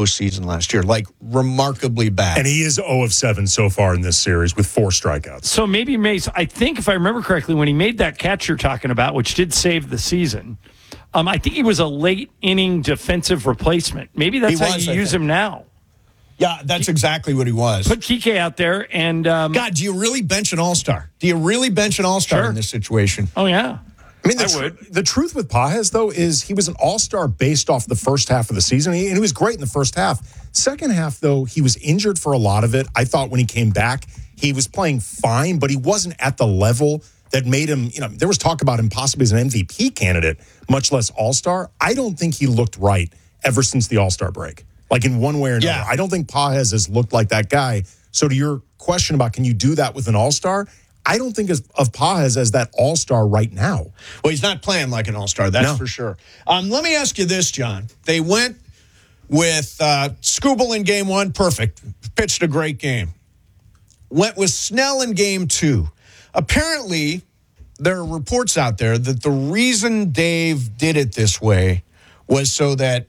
postseason last year, like remarkably bad. And he is 0 of 7 so far in this series with 4 strikeouts. So maybe Mace, I think if I remember correctly, when he made that catch you're talking about, which did save the season, I think he was a late inning defensive replacement. Maybe that's how you use him now. Yeah, that's exactly what he was. Put Kike out there and... God, do you really bench an all-star? Do you really bench an all-star in this situation? Oh, yeah. I mean, the truth with Pages, though, is he was an all-star based off the first half of the season, and he was great in the first half. Second half, though, he was injured for a lot of it. I thought when he came back, he was playing fine, but he wasn't at the level that made him, there was talk about him possibly as an MVP candidate, much less all-star. I don't think he looked right ever since the all-star break. Like in one way or another. Yeah. I don't think Pages has looked like that guy. So to your question about can you do that with an all-star, I don't think of Pages as that all-star right now. Well, he's not playing like an all-star, that's for sure. Let me ask you this, John. They went with Skubal in game 1, perfect. Pitched a great game. Went with Snell in game 2. Apparently, there are reports out there that the reason Dave did it this way was so that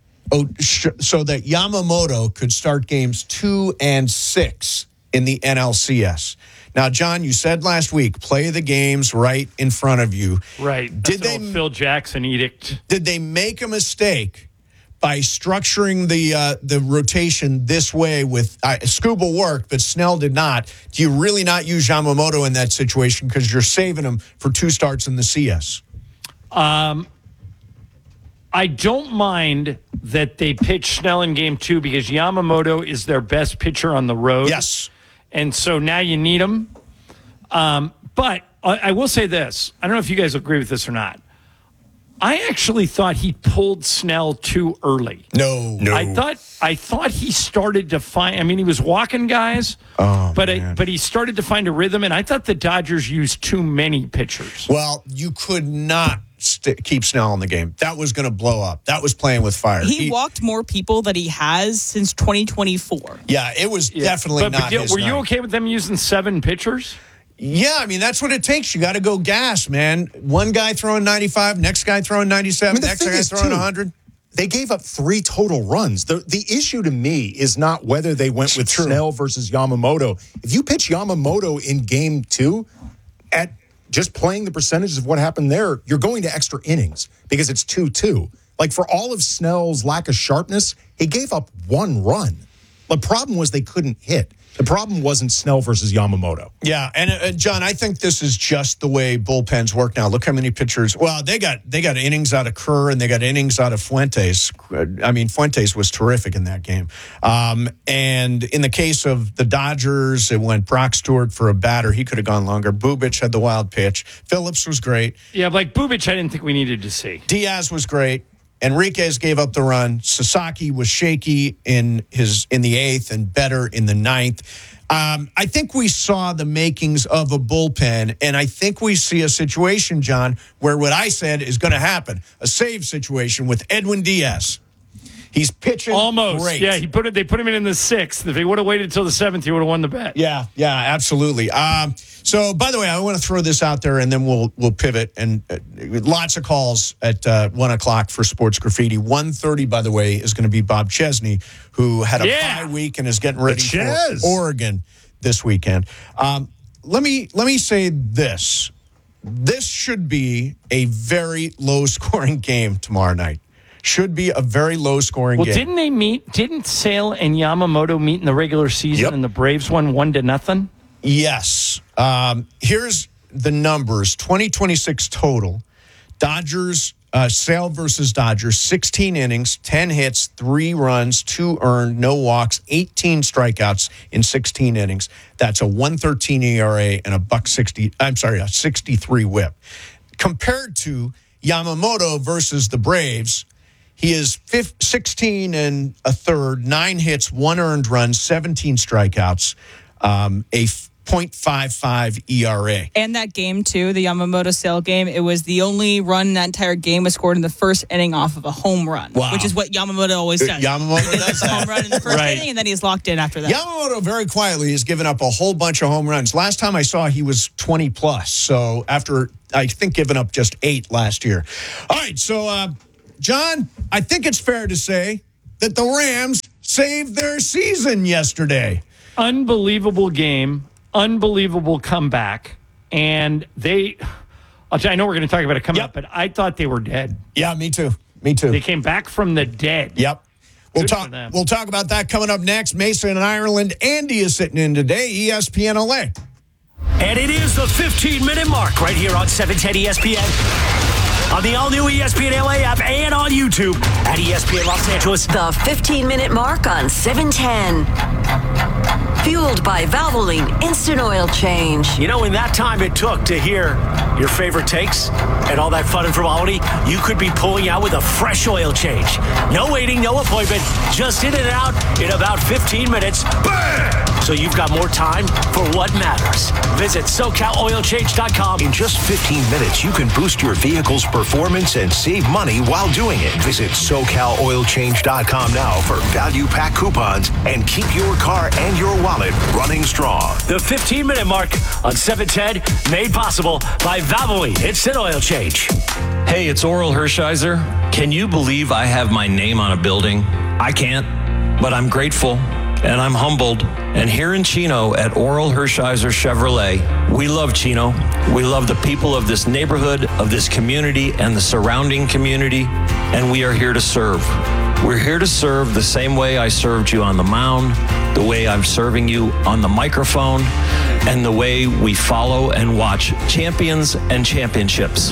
Yamamoto could start games 2 and 6 in the NLCS. Now, John, you said last week, play the games right in front of you. Right. That's an old Phil Jackson edict. Did they make a mistake by structuring the rotation this way with Skubal worked, but Snell did not? Do you really not use Yamamoto in that situation because you're saving him for 2 starts in the CS? I don't mind that they pitch Snell in game 2 because Yamamoto is their best pitcher on the road. Yes. And so now you need him. But I will say this. I don't know if you guys agree with this or not. I actually thought he pulled Snell too early. No. I thought he started to find. I mean, he was walking guys, but he started to find a rhythm. And I thought the Dodgers used too many pitchers. Well, you could not keep Snell in the game. That was going to blow up. That was playing with fire. He walked more people than he has since 2024. Yeah, it was definitely not his Were you night. okay with them using 7 pitchers? Yeah, I mean, that's what it takes. You got to go gas, man. One guy throwing 95, next guy throwing 97, next guy throwing 100. They gave up 3 total runs. The issue to me is not whether they went with Snell versus Yamamoto. If you pitch Yamamoto in game 2 at just playing the percentages of what happened there, you're going to extra innings because it's 2-2. Like, for all of Snell's lack of sharpness, he gave up 1 run. The problem was they couldn't hit. The problem wasn't Snell versus Yamamoto. Yeah, and John, I think this is just the way bullpens work now. Look how many pitchers. Well, they got innings out of Kerr and they got innings out of Fuentes. I mean, Fuentes was terrific in that game. And in the case of the Dodgers, it went Brock Stewart for a batter. He could have gone longer. Bubic had the wild pitch. Phillips was great. Yeah, like Bubic, I didn't think we needed to see. Diaz was great. Enriquez gave up the run. Sasaki was shaky in the 8th and better in the 9th. I think we saw the makings of a bullpen, and I think we see a situation, John, where what I said is going to happen, a save situation with Edwin Diaz. He's pitching almost great. Yeah, they put him in the 6th. If he would have waited until the 7th, he would have won the bet. Yeah, absolutely. So, by the way, I want to throw this out there, and then we'll pivot. And lots of calls at 1 o'clock for Sports Graffiti. 1:30, by the way, is going to be Bob Chesney, who had a bye week and is getting ready for Oregon this weekend. Let me say this. This should be a very low-scoring game tomorrow night. Should be a very low-scoring game. Didn't Sale and Yamamoto meet in the regular season and the Braves won 1-0? Yes. Here's the numbers. 2026 total. Dodgers, Sale versus Dodgers, 16 innings, 10 hits, 3 runs, 2 earned, no walks, 18 strikeouts in 16 innings. That's a 1.13 ERA and a 63 whip. Compared to Yamamoto versus the Braves, he is 16 and a third, 9 hits, 1 earned run, 17 strikeouts, a .55 ERA. And that game, too, the Yamamoto Sale game, it was the only run in that entire game was scored in the first inning off of a home run, which is what Yamamoto always does. Yamamoto does that. Home run in the first inning, and then he's locked in after that. Yamamoto very quietly has given up a whole bunch of home runs. Last time I saw, he was 20-plus. So after, I think, giving up just 8 last year. All right, so, John, I think it's fair to say that the Rams saved their season yesterday. Unbelievable game, unbelievable comeback. And I know we're going to talk about it coming up, but I thought they were dead. Yeah, me too. Me too. They came back from the dead. Yep. We'll Good talk about that coming up next. Mason in Ireland. Andy is sitting in today, ESPN LA. And it is the 15-minute mark right here on 710 ESPN. On the all-new ESPN LA app and on YouTube at ESPN Los Angeles. The 15-minute mark on 710. Fueled by Valvoline Instant Oil Change. You know, in that time it took to hear your favorite takes and all that fun and frivolity, you could be pulling out with a fresh oil change. No waiting, no appointment, just in and out in about 15 minutes. Bam! So you've got more time for what matters. Visit SoCalOilChange.com. In just 15 minutes, you can boost your vehicle's performance and save money while doing it. Visit SoCalOilChange.com now for value pack coupons and keep your car and your wallet running strong. The 15-minute mark on 710, made possible by Valvoline Instant Oil Change. Hey, it's Oral Hershiser. Can you believe I have my name on a building? I can't, but I'm grateful and I'm humbled. And here in Chino at Oral Hershiser Chevrolet, we love Chino. We love the people of this neighborhood, of this community, and the surrounding community, and we are here to serve. We're here to serve the same way I served you on the mound, the way I'm serving you on the microphone, and the way we follow and watch champions and championships.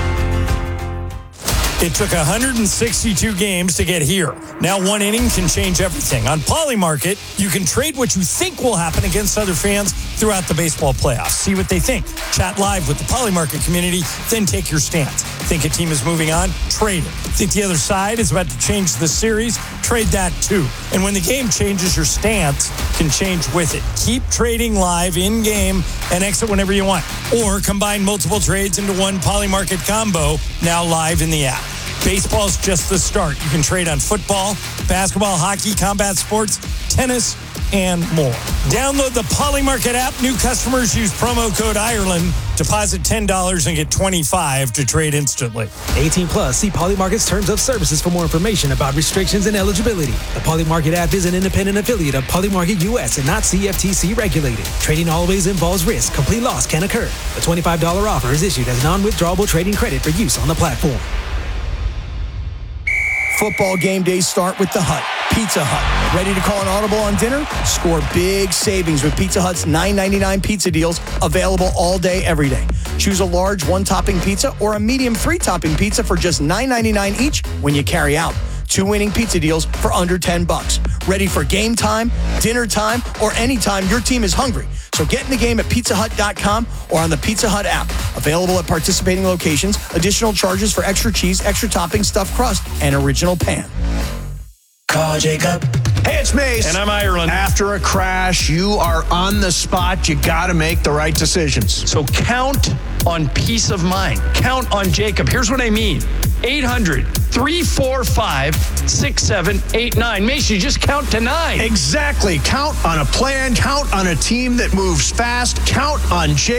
It took 162 games to get here. Now one inning can change everything. On Polymarket, you can trade what you think will happen against other fans throughout the baseball playoffs. See what they think. Chat live with the Polymarket community, then take your stance. Think a team is moving on? Trade it. Think the other side is about to change the series? Trade that too. And when the game changes, your stance can change with it. Keep trading live in-game and exit whenever you want. Or combine multiple trades into one Polymarket combo, now live in the app. Baseball's just the start. You can trade on football, basketball, hockey, combat sports, tennis, and more. Download the Polymarket app. New customers use promo code Ireland. Deposit $10 and get $25 to trade instantly. 18 plus. See Polymarket's terms of services for more information about restrictions and eligibility. The Polymarket app is an independent affiliate of Polymarket US and not CFTC regulated. Trading always involves risk. Complete loss can occur. A $25 offer is issued as non-withdrawable trading credit for use on the platform. Football game days start with the Hut. Pizza Hut. Ready to call an audible on dinner? Score big savings with Pizza Hut's $9.99 pizza deals, available all day, every day. Choose a large one-topping pizza or a medium three-topping pizza for just $9.99 each when you carry out. 2 winning pizza deals for under $10. Ready for game time, dinner time, or anytime your team is hungry. So get in the game at pizzahut.com or on the Pizza Hut app. Available at participating locations. Additional charges for extra cheese, extra topping, stuffed crust, and original pan. Call Jacob. Hey, it's Mace. And I'm Ireland. After a crash, you are on the spot. You got to make the right decisions. So count on peace of mind. Count on Jacob. Here's what I mean. 800-345-6789. Mace, you just count to 9. Exactly. Count on a plan. Count on a team that moves fast. Count on Jacob.